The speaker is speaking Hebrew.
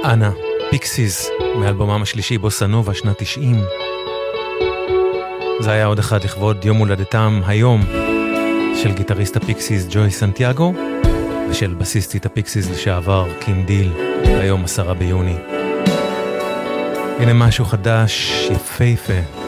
אנה, פיקסיס, מאלבומם השלישי בוסה-נובה, שנת 90. זה היה עוד אחד לכבוד יום הולדתם היום של גיטריסט הפיקסיס ג'וי סנטיאגו, ושל בסיסטית הפיקסיס לשעבר קים דיל, היום 10 ביוני. הנה משהו חדש, יפהפה.